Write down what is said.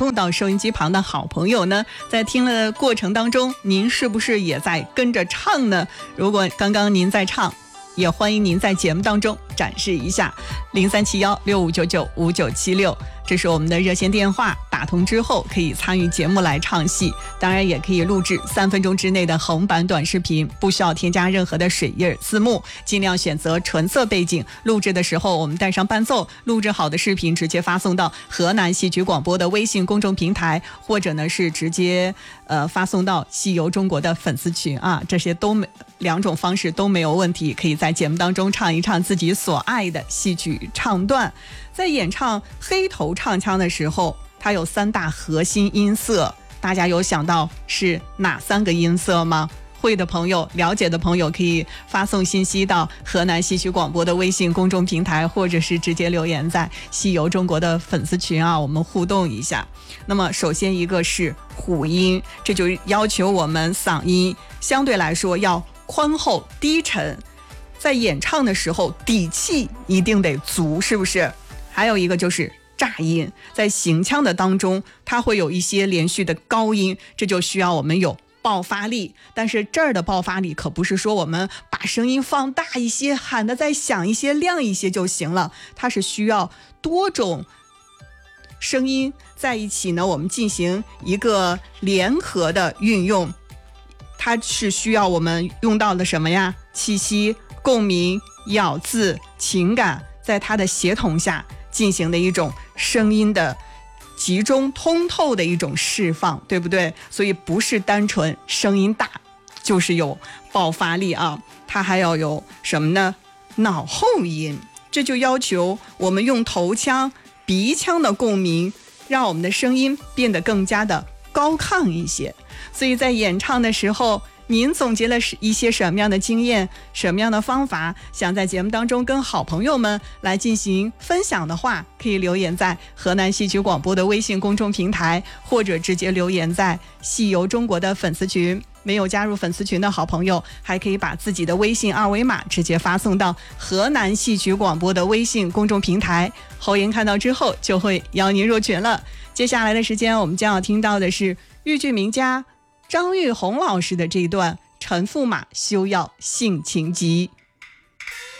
动到收音机旁的好朋友呢？在听的过程当中，您是不是也在跟着唱呢？如果刚刚您在唱，也欢迎您在节目当中展示一下037165995976，这是我们的热线电话，打通之后可以参与节目来唱戏，当然也可以录制3分钟之内的横版短视频，不需要添加任何的水印字幕，尽量选择纯色背景，录制的时候我们带上伴奏，录制好的视频直接发送到河南戏曲广播的微信公众平台，或者呢是直接发送到戏游中国的粉丝群啊，这些都2种方式都没有问题，可以在节目当中唱一唱自己所爱的戏曲唱段。在演唱黑头唱腔的时候，它有3大核心音色，大家有想到是哪3个音色吗？会的朋友，了解的朋友可以发送信息到河南戏曲广播的微信公众平台，或者是直接留言在戏游中国的粉丝群啊，我们互动一下。那么首先一个是虎音，这就要求我们嗓音相对来说要宽厚低沉，在演唱的时候底气一定得足，是不是？还有一个就是炸音，在行腔的当中它会有一些连续的高音，这就需要我们有爆发力。但是这儿的爆发力可不是说我们把声音放大一些，喊得再响一些亮一些就行了，它是需要多种声音在一起呢，我们进行一个联合的运用。它是需要我们用到的什么呀？气息、共鸣、咬字、情感，在它的协同下进行的一种声音的集中通透的一种释放，对不对？所以不是单纯声音大就是有爆发力啊，它还要有什么呢？脑后音，这就要求我们用头腔、鼻腔的共鸣，让我们的声音变得更加的高亢一些。所以在演唱的时候，您总结了一些什么样的经验，什么样的方法，想在节目当中跟好朋友们来进行分享的话，可以留言在河南戏曲广播的微信公众平台，或者直接留言在戏游中国的粉丝群。没有加入粉丝群的好朋友，还可以把自己的微信2维码直接发送到河南戏曲广播的微信公众平台，侯莹看到之后就会邀您入群了。接下来的时间，我们将要听到的是豫剧名家张玉红老师的这一段《陈驸马休要性情急》。